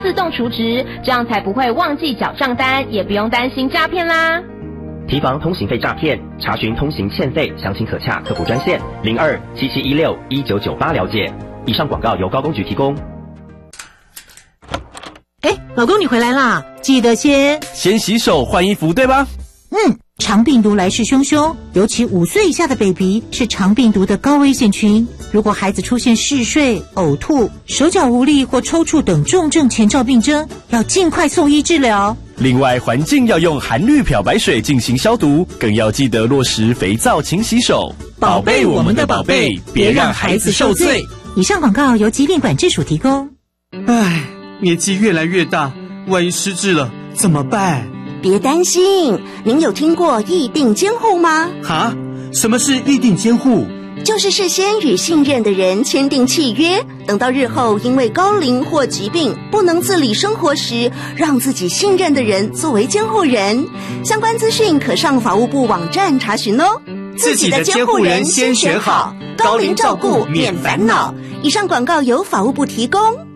自动储值，这样才不会忘记缴账单，也不用担心诈骗啦。 提防通行费诈骗，查询通行欠费，详情可洽客服专线0277161998了解。以上广告由高工局提供。 老公你回来啦，记得先洗手换衣服，对吧？ 肠病毒来势汹汹，尤其5岁以下的 baby 是肠病毒的高危险群。如果孩子出现嗜睡、呕吐、手脚无力或抽搐等重症前兆病征，要尽快送医治疗。 另外，环境要用含氯漂白水进行消毒，更要记得落实肥皂勤洗手，宝贝我们的宝贝，别让孩子受罪。 以上广告由疾病管制署提供。 年纪越来越大，万一失智了怎么办？ 别担心，您有听过议定监护吗？ 什么是议定监护？ 就是事先与信任的人签订契约，等到日后因为高龄或疾病不能自理生活时，让自己信任的人作为监护人。相关资讯可上法务部网站查询哦。 自己的监护人先选好，高龄照顾免烦恼。 以上广告由法务部提供。